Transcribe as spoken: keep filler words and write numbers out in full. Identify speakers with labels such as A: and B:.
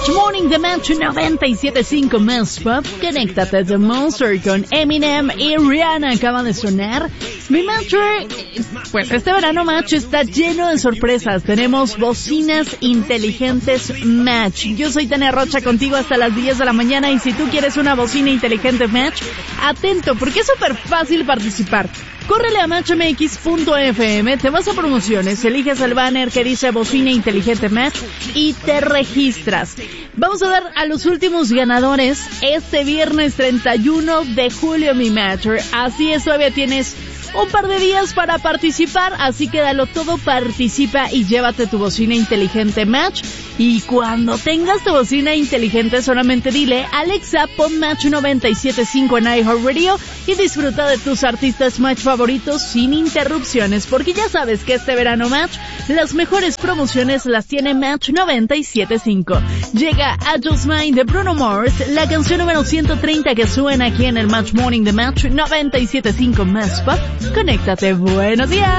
A: Match Morning The Match noventa y siete punto cinco Más Pop. Conéctate The Monster con Eminem y Rihanna acaba de sonar. Mi Match, pues este verano Match está lleno de sorpresas. Tenemos bocinas inteligentes Match. Yo soy Tania Rocha contigo hasta las diez de la mañana y si tú quieres una bocina inteligente Match, atento porque es súper fácil participar. Córrele a match m x punto f m, te vas a promociones, eliges el banner que dice bocina inteligente Match y te registras. Vamos a dar a los últimos ganadores este viernes treinta y uno de julio, mi Match. Así es, todavía tienes un par de días para participar, así que dalo todo, participa y llévate tu bocina inteligente Match. Y cuando tengas tu bocina inteligente, solamente dile, Alexa, pon Match noventa y siete punto cinco en iHeartRadio y disfruta de tus artistas Match favoritos sin interrupciones, porque ya sabes que este verano Match, las mejores promociones las tiene Match noventa y siete punto cinco. Llega A Just Mine de Bruno Mars, la canción número ciento treinta que suena aquí en el Match Morning de Match noventa y siete punto cinco Más Pop. Conéctate, buenos días.